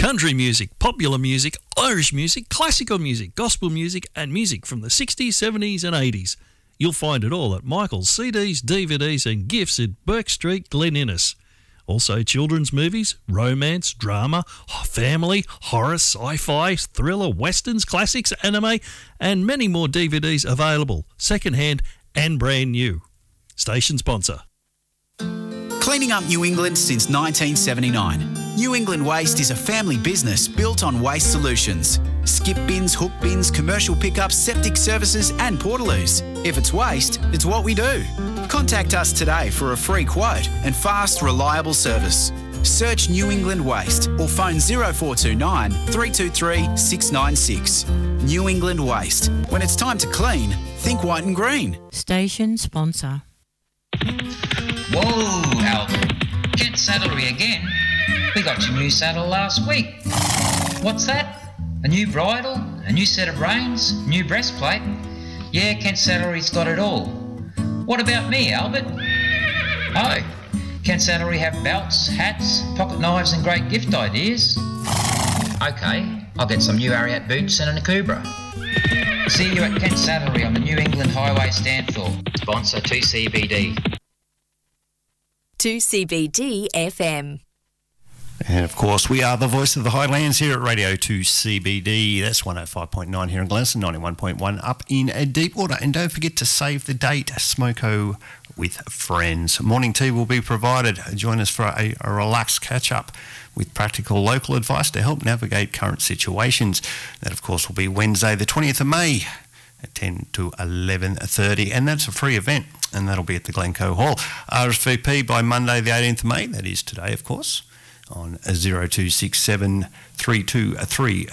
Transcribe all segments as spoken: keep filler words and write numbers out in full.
country music, popular music, Irish music, classical music, gospel music and music from the sixties, seventies and eighties. You'll find it all at Michael's C Ds, D V Ds and gifts at Burke Street, Glen Innes. Also children's movies, romance, drama, family, horror, sci-fi, thriller, westerns, classics, anime and many more D V Ds available, second-hand and brand new. Station sponsor. Cleaning up New England since nineteen seventy-nine. New England Waste is a family business built on waste solutions. Skip bins, hook bins, commercial pickups, septic services and portaloos. If it's waste, it's what we do. Contact us today for a free quote and fast, reliable service. Search New England Waste or phone zero four two nine, three two three, six nine six. New England Waste. When it's time to clean, think white and green. Station sponsor. Whoa, Albert. Kent Saddlery again. We got your new saddle last week. What's that? A new bridle? A new set of reins? New breastplate? Yeah, Kent Saddlery's got it all. What about me, Albert? Oh, Kent Saddlery have belts, hats, pocket knives and great gift ideas. Okay, I'll get some new Ariat boots and a Nakubra. See you at Kent Saddlery on the New England Highway Stanthorpe. Sponsor two C B D. two C B D F M. And of course, we are the voice of the Highlands here at Radio two C B D. That's one oh five point nine here in Gladstone, ninety-one point one up in Deepwater. And don't forget to save the date, Smoko with friends. Morning tea will be provided. Join us for a, a relaxed catch-up with practical local advice to help navigate current situations. That, of course, will be Wednesday the twentieth of May at ten to eleven thirty, and that's a free event, and that'll be at the Glencoe Hall. R S V P by Monday the eighteenth of May, that is today, of course, on zero two six seven, three two three,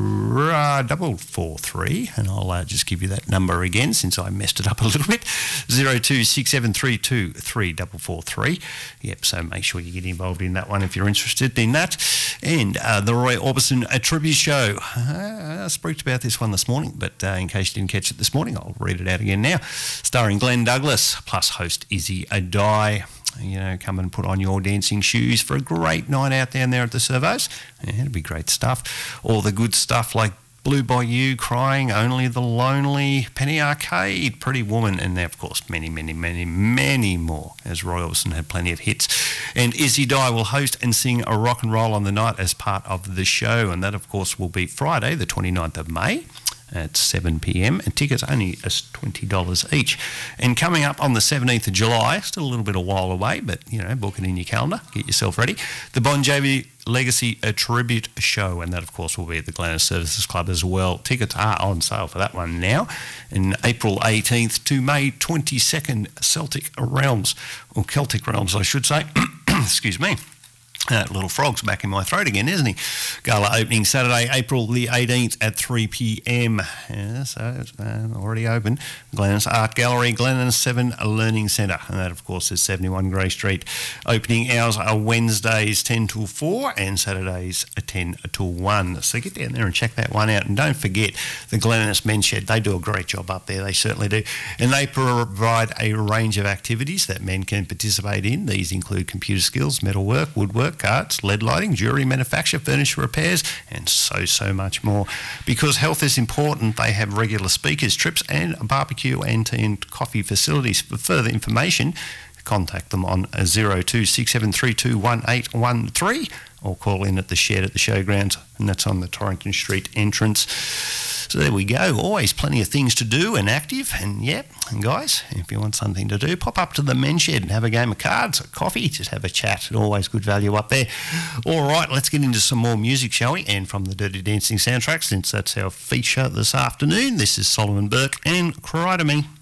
double four three, and I'll uh, just give you that number again since I messed it up a little bit, zero two six seven, three two three, double four three. Yep, so make sure you get involved in that one if you're interested in that. And uh, the Roy Orbison a Tribute Show. Uh, I spoke about this one this morning, but uh, in case you didn't catch it this morning, I'll read it out again now. Starring Glenn Douglas, plus host Izzy Adai. You know, come and put on your dancing shoes for a great night out down there at the servos. Yeah, it'll be great stuff. All the good stuff like Blue Bayou, Crying, Only the Lonely, Penny Arcade, Pretty Woman, and of course many, many, many, many more, as Roy Orbison had plenty of hits. And Izzy Dye will host and sing a rock and roll on the night as part of the show, and that of course will be Friday the twenty-ninth of May at seven p m, and tickets only as twenty dollars each. And coming up on the seventeenth of July, still a little bit of while away, but, you know, book it in your calendar, get yourself ready, the Bon Jovi Legacy a Tribute Show, and that, of course, will be at the Glennis Services Club as well. Tickets are on sale for that one now. And April eighteenth to May twenty-second, Celtic Realms, or Celtic Realms, I should say. Excuse me. Uh, little frog's back in my throat again, isn't he? Gala opening Saturday, April the eighteenth at three p m. Yeah, so it's uh, already open. Glennis Art Gallery, Glennis seven Learning Centre. And that, of course, is seventy-one Grey Street. Opening hours are Wednesdays ten till four and Saturdays ten till one. So get down there and check that one out. And don't forget the Glennis Men's Shed. They do a great job up there. They certainly do. And they provide a range of activities that men can participate in. These include computer skills, metalwork, woodwork, arts, lead lighting, jewellery manufacture, furniture repairs, and so, so much more. Because health is important, they have regular speakers, trips, and barbecue and tea and coffee facilities. For further information, contact them on zero two six seven, three two one eight one three or call in at the shed at the showgrounds, and that's on the Torrington Street entrance. So there we go. Always plenty of things to do and active. And yep, and guys, if you want something to do, pop up to the men's shed and have a game of cards or coffee. Just have a chat. Always good value up there. All right, let's get into some more music, shall we? And from the Dirty Dancing soundtrack, since that's our feature this afternoon, this is Solomon Burke and Cry to Me.